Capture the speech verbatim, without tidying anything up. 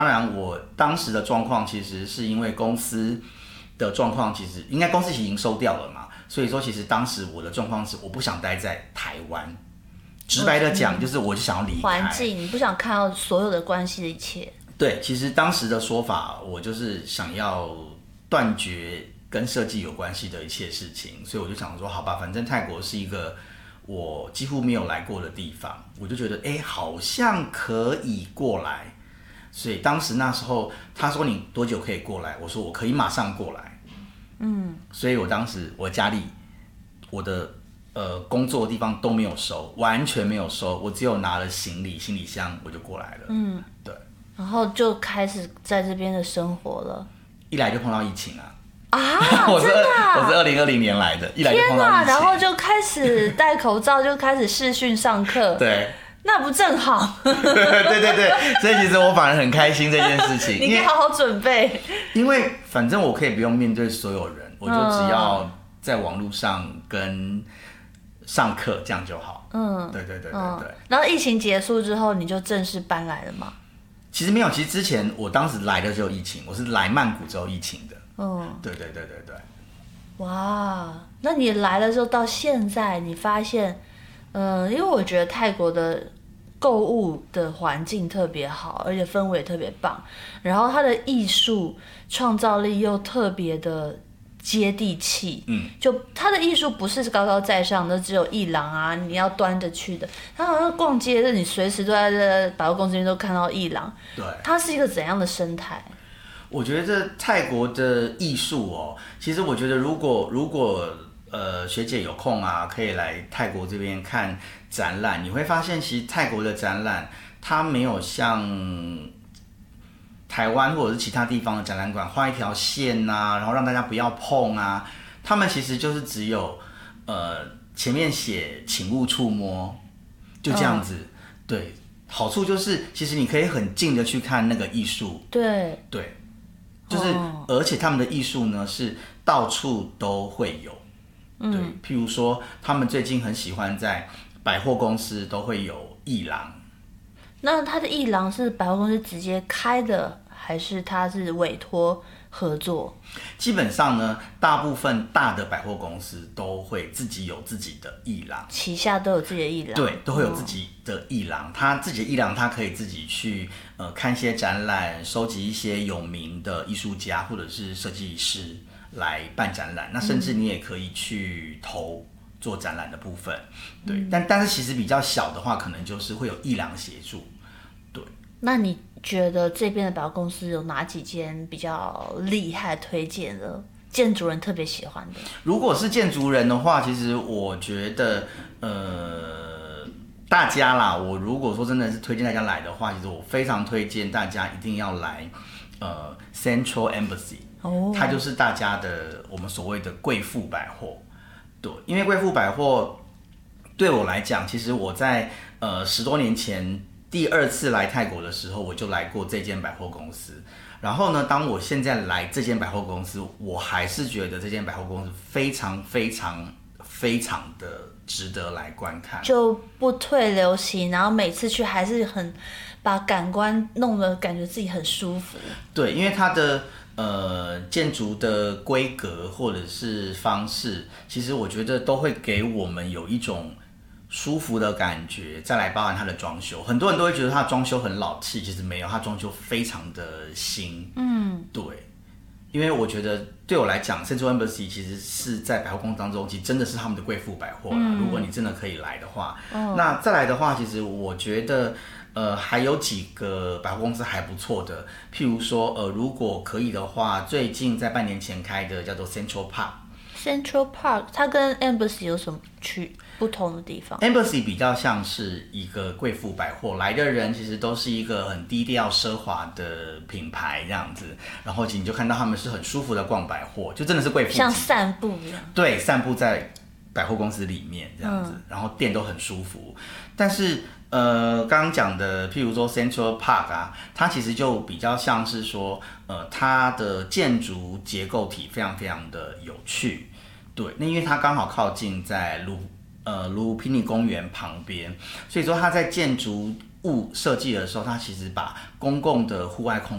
当然，我当时的状况其实是因为公司的状况，其实应该公司已经收掉了嘛，所以说其实当时我的状况是我不想待在台湾。直白的讲，就是我就想要离开环境，你不想看到所有的关系的一切。 对，其实当时的说法，我就是想要断绝跟设计有关系的一切事情，所以我就想说，好吧，反正泰国是一个我几乎没有来过的地方，我就觉得，哎，好像可以过来。所以当时那时候他说你多久可以过来，我说我可以马上过来。嗯，所以我当时我家里我的呃工作的地方都没有收，完全没有收，我只有拿了行李行李箱我就过来了。嗯，对。 然后就开始在这边的生活了。 一来就碰到疫情啊！ 啊， 我是真的、啊、 我是二零二零年来的，一来就碰到疫情， 然后就开始戴口罩，就开始视讯上课。 对， 那不正好？ 对对对，所以其实我反而很开心这件事情。 你可以好好准备， 因为反正我可以不用面对所有人，我就只要在网络上跟上课这样就好。嗯，对对对对对、嗯。 然后疫情结束之后，你就正式搬来了吗？ 其实没有，其实之前我当时来的时候疫情，我是来曼谷之后疫情的。嗯，对对对对对。 哇，那你来了之后到现在，你发现，嗯、呃，因为我觉得泰国的购物的环境特别好，而且氛围也特别棒，然后它的艺术创造力又特别的接地气。嗯，就它的艺术不是高高在上的，只有一廊啊，你要端着去的。它好像逛街的，你随时都在这百货公司里面都看到一廊。 对， 它是一个怎样的生态？ 我觉得泰国的艺术哦，其实我觉得如果如果呃学姐有空啊，可以来泰国这边看展览，你会发现其实泰国的展览它没有像台湾或者是其他地方的展览馆画一条线啊，然后让大家不要碰啊，他们其实就是只有呃前面写请勿触摸，就这样子。嗯、对，好处就是其实你可以很近的去看那个艺术。 对对。就是，而且他们的艺术呢是到处都会有，嗯、对，譬如说他们最近很喜欢在百货公司都会有艺廊。 那他的艺廊是百货公司直接开的，还是他是委托合作？ 基本上呢，大部分大的百货公司都会自己有自己的艺廊， 旗下都有自己的艺廊， 对，都会有自己的艺廊。嗯、他自己的艺廊，他可以自己去呃看一些展览，收集一些有名的艺术家或者是设计师来办展览。那甚至你也可以去投做展览的部分，对。嗯、但但是其实比较小的话，可能就是会有艺廊协助，对。 那你觉得这边的百货公司有哪几间比较厉害推荐的建筑人特别喜欢的？ 如果是建筑人的话，其实我觉得呃大家啦，我如果说真的是推荐大家来的话，其实我非常推荐大家一定要来呃 Central Embassy， 哦，它就是大家的我们所谓的贵妇百货。对，因为贵妇百货对我来讲，其实我在呃十多年前第二次来泰国的时候，我就来过这间百货公司。然后呢，当我现在来这间百货公司，我还是觉得这间百货公司非常非常非常的值得来观看， 就不退流行，然后每次去还是很把感官弄得感觉自己很舒服。 对，因为它的呃建筑的规格或者是方式，其实我觉得都会给我们有一种舒服的感觉。再来包含它的装修，很多人都会觉得它的装修很老气，其实没有，它装修非常的新。嗯，对，因为我觉得对我来讲 Central Embassy 其实是在百货公司当中，其实真的是他们的贵妇百货啦。嗯、如果你真的可以来的话，哦、那再来的话，其实我觉得呃还有几个百货公司还不错的，譬如说呃如果可以的话，最近在半年前开的叫做 Central Park。Central Park 它跟 Embassy 有什么区不同的地方？ Embassy 比较像是一个贵妇百货，来的人其实都是一个很低调奢华的品牌这样子，然后你就看到他们是很舒服的逛百货，就真的是贵妇像散步一样。 对，散步在百货公司里面这样子，嗯、然后店都很舒服。但是呃，刚刚讲的，譬如说 Central Park 啊，它其实就比较像是说，呃，它的建筑结构体非常非常的有趣。对，那因为它刚好靠近在卢呃卢皮尼公园旁边，所以说它在建筑物设计的时候，它其实把公共的户外空